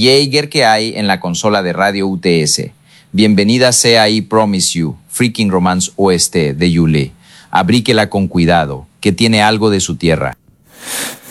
Jaeger que hay en la consola de Radio UTS. Bienvenida sea I Promise You, Freaking Romance OST de Yule. Abríquela con cuidado, que tiene algo de su tierra.